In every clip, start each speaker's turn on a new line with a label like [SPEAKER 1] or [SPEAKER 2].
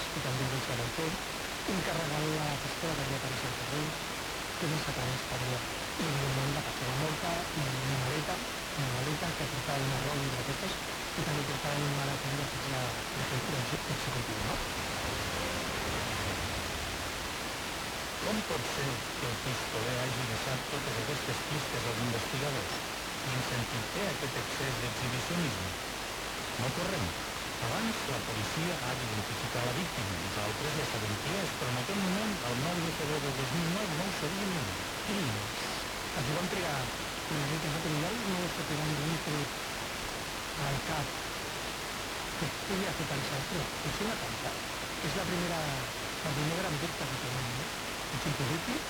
[SPEAKER 1] i també deixa del tot, un carregador de la pesquera que havia apareix al carrer, que més apareix també, i evidentment la passera molta, i una maleta que portava una roba i raquetes, i també portava un maratón de fets d'executiu, no?
[SPEAKER 2] Com pot ser que el pistoler hagi deixat totes aquestes pistes als investigadors? Quin sentit té aquest excés d'exhibicionisme? No correm. Abans la policia ha d'identificar la víctima. Nosaltres ja sabem qui és, però en aquest moment, el 9 de febrer del 2009, no ho sabia ningú.
[SPEAKER 1] I els van trigar una mica, no? Però ja no està pegant un tret al cap que pugui fer pensar, però és una tanta. És la primer gran dubte que tenim, no? És un polític,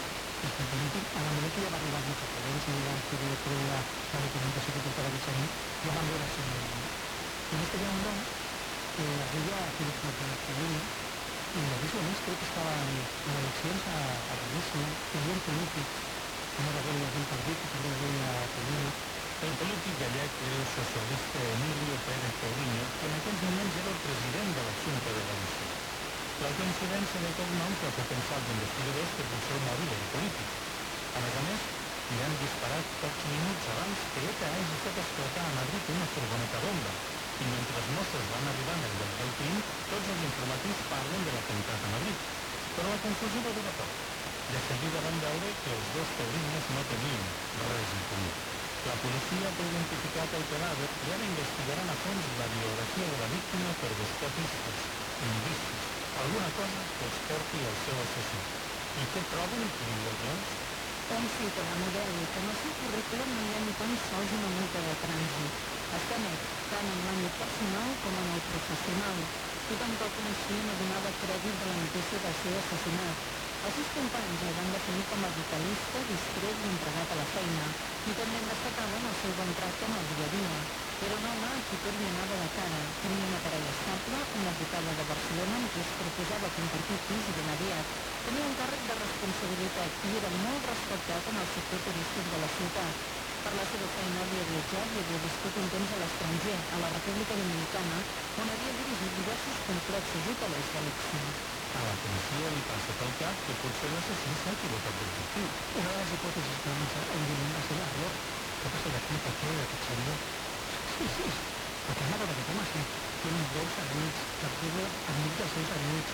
[SPEAKER 1] en el moment que ja va arribar el Forense i van poder treure la documentació que portava aquest senyor, ja van veure el seu nom, no? I a més tenia un nom que es deia Félix Martínez Codina, i en aquells moments crec que estaven en eleccions a Galícia, hi havia un polític, que no recordo quin partit, que també es deia Codina.
[SPEAKER 2] El polític gallec era el socialista Emilio Pérez Paulinho, que en aquells moments era el president de la Xunta de Galícia. La coincidència d'aquest nom que ha fet pensar els investigadors que potser el mòbil era polític. A més, li han disparat pocs minuts abans que ETA hagi fet esclatar a Madrid una furgoneta bomba. I mentre els Mossos van arribar en el lloc del crim, tots els informatius parlen de l'atemptat a Madrid. Però la confusió va durar poc. De seguida van veure que els dos terroristes no tenien res en comú. La policia ha identificat el cadàver i ara investigaran a fons la biografia de la víctima per buscar pistes, indicis, alguna cosa que els porti al seu assassí. I què troben, Guillaume?
[SPEAKER 3] Un ciutadà model que en el seu currículum no hi ha ni tan sols una multa de trànsit. Està net, tant en l'àmbit personal com en el professional. Tothom que el coneixia no donava crèdit de la notícia del seu assassinat. Els seus companys el van definir com a vitalista, distret i entregat a la feina, i també en destacaven el seu bon tracte en el dia a dia. Era un home a qui tot li anava de cara. Tenia una parella estable, una advocada de Barcelona, amb qui es proposava compartir pis ben aviat. Tenia un càrrec de responsabilitat i era molt respectat en el sector turístic de la ciutat. Per la seva feina havia viatjat i havia viscut un temps a l'estranger, a la República Dominicana, on havia dirigit diversos complexos hotelers de luxe.
[SPEAKER 2] A la policia li passa pel cap que potser l'assassí s'ha equivocat d'objectiu.
[SPEAKER 1] Una de les hipòtesis que evidentment va ser l'error. Què passa d'aquí, per què, d'aquest senyor? Sí, perquè hem anat aquest home, sí. Té uns vols amics, que té amics dels seus amics.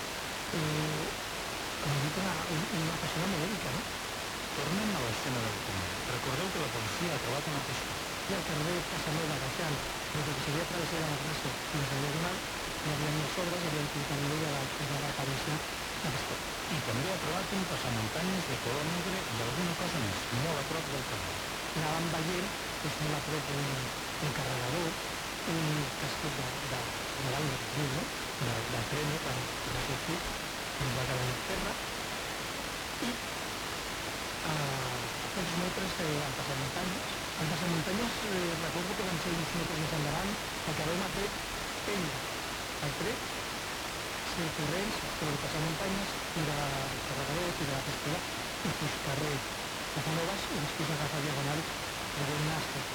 [SPEAKER 1] Com he dit, una persona modèlica, no?
[SPEAKER 2] Tornem a l'escena del crim. Recordeu que la policia ha trobat una pistola.
[SPEAKER 1] I al carrer Casanova, Gajal, des que s'havia travessat la classe fins a Diagonal, hi havia unes obres, hi havia un pintant i va aparèixer la pistola.
[SPEAKER 2] I també ha trobat un passamuntanyes de color negre i alguna cosa més, molt a prop del carrer.
[SPEAKER 1] Anàvem veient, és molt a prop un carregador, un casquet de l'aigua, no? Del tren, per sortir, ens va quedar en terra, i a pocs metres al passamuntanyes. El passamuntanyes recordo que van ser uns metres més endavant, el que vam tret ell, el tret, ser corrents sobre el passamuntanyes, tira el carregador, tira la pistola i fos carrer Casanovas i després agafa Diagonal rebent-ne